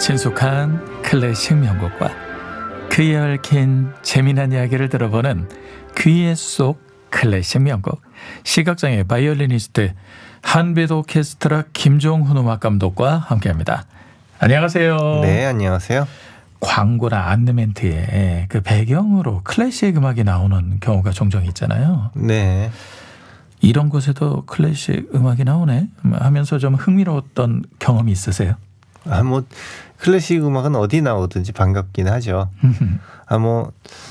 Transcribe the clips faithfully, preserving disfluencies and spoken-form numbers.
친숙한 클래식 명곡과 그에 얽힌 재미난 이야기를 들어보는 귀에 쏙 클래식 명곡. 시각장애 바이올리니스트 한빛 오케스트라 김종훈 음악 감독과 함께합니다. 안녕하세요. 네, 안녕하세요. 광고나 안내멘트에 그 배경으로 클래식 음악이 나오는 경우가 종종 있잖아요. 네. 이런 곳에도 클래식 음악이 나오네 하면서 좀 흥미로웠던 경험이 있으세요? 아, 뭐 클래식 음악은 어디 나오든지 반갑긴 하죠. 아, 뭐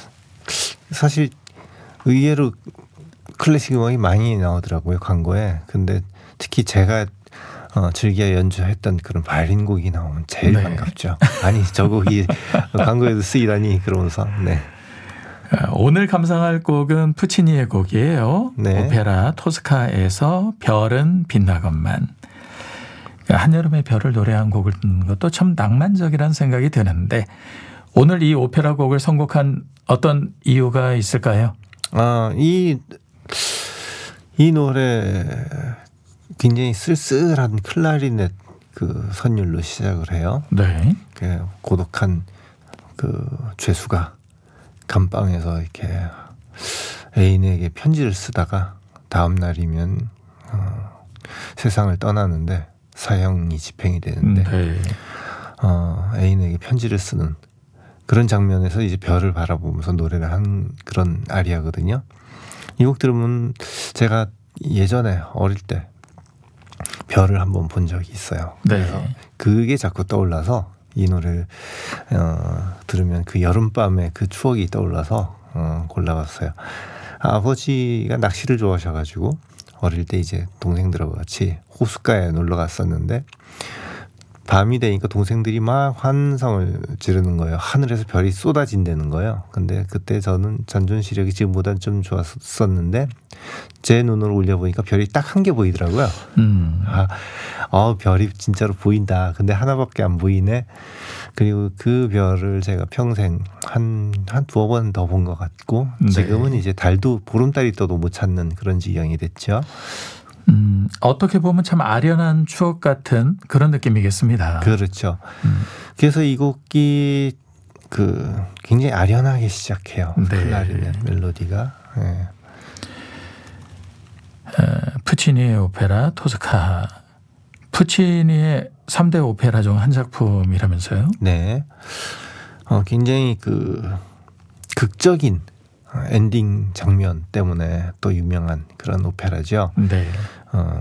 사실 의외로 클래식 음악이 많이 나오더라고요, 광고에. 근데 특히 제가 어, 즐겨 연주했던 그런 바이올린 곡이 나오면 제일 네. 반갑죠. 아니, 저 곡이 광고에도 쓰이다니 그러면서. 네. 오늘 감상할 곡은 푸치니의 곡이에요. 네. 오페라 토스카에서 별은 빛나건만. 한여름의 별을 노래한 곡을 듣는 것도 참 낭만적이라는 생각이 드는데 오늘 이 오페라 곡을 선곡한 어떤 이유가 있을까요? 아, 이, 이 노래 굉장히 쓸쓸한 클라리넷 그 선율로 시작을 해요. 네. 그 고독한 그 죄수가 감방에서 이렇게 애인에게 편지를 쓰다가 다음 날이면 어, 세상을 떠나는데 사형이 집행이 되는데 네. 어, 애인에게 편지를 쓰는 그런 장면에서 이제 별을 바라보면서 노래를 한 그런 아리아거든요. 이 곡 들으면 제가 예전에 어릴 때 별을 한번 본 적이 있어요. 그래서 네. 그게 자꾸 떠올라서 이 노래를 어, 들으면 그 여름밤의 그 추억이 떠올라서 어, 골라봤어요. 아버지가 낚시를 좋아하셔가지고 어릴 때 이제 동생들하고 같이 호숫가에 놀러 갔었는데 밤이 되니까 동생들이 막 환성을 지르는 거예요. 하늘에서 별이 쏟아진다는 거예요. 근데 그때 저는 전전 시력이 지금보다는 좀 좋았었는데 제 눈을 올려보니까 별이 딱 한 개 보이더라고요. 음. 아, 어, 별이 진짜로 보인다. 근데 하나밖에 안 보이네. 그리고 그 별을 제가 평생 한, 한 두어 번 더 본 것 같고 지금은 네. 이제 달도 보름달이 떠도 못 찾는 그런 지경이 됐죠. 음, 어떻게 보면 참 아련한 추억 같은 그런 느낌이겠습니다. 그렇죠. 음. 그래서 이 곡이 그 굉장히 아련하게 시작해요. 네. 클라리넷 멜로디가. 네. 어, 푸치니의 오페라 토스카. 푸치니의 삼 대 오페라 중 한 작품이라면서요? 네. 어, 굉장히 그 극적인 엔딩 장면 때문에 또 유명한 그런 오페라죠. 네. 어,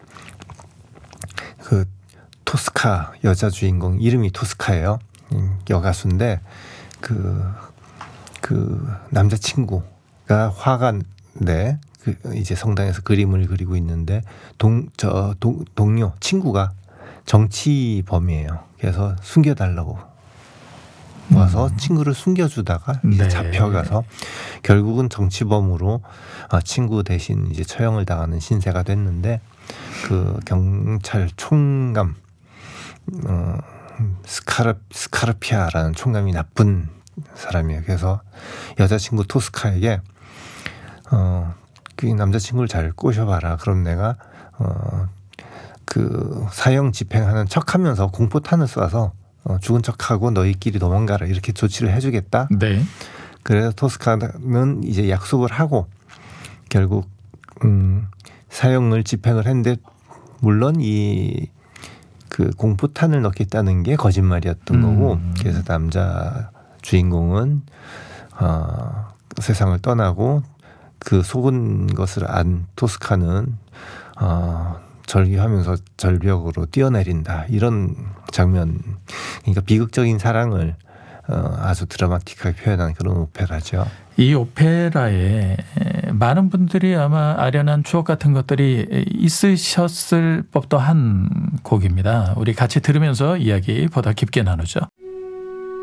그 토스카 여자 주인공 이름이 토스카예요. 여가수인데 그, 그 남자친구가 화가인데 그 이제 성당에서 그림을 그리고 있는데 동, 저 동, 동료 친구가 정치범이에요. 그래서 숨겨달라고 와서 음. 친구를 숨겨주다가 이제 네. 잡혀가서 결국은 정치범으로 친구 대신 이제 처형을 당하는 신세가 됐는데 그 경찰 총감 어, 스카르 스카르피아라는 총감이 나쁜 사람이에요. 그래서 여자친구 토스카에게 어, 그 남자친구를 잘 꼬셔봐라. 그럼 내가 어, 그 사형 집행하는 척하면서 공포탄을 쏴서 어, 죽은 척하고 너희끼리 도망가라 이렇게 조치를 해주겠다. 네. 그래서 토스카는 이제 약속을 하고 결국 음, 사형을 집행을 했는데 물론 이 그 공포탄을 넣겠다는 게 거짓말이었던 음. 거고 그래서 남자 주인공은 어, 세상을 떠나고 그 속은 것을 안 토스카는 어, 절규하면서 절벽으로 뛰어내린다 이런 장면. 그러니까 비극적인 사랑을 어, 아주 드라마틱하게 표현한 그런 오페라죠. 이 오페라에 많은 분들이 아마 아련한 추억 같은 것들이 있으셨을 법도 한 곡입니다. 우리 같이 들으면서 이야기 보다 깊게 나누죠.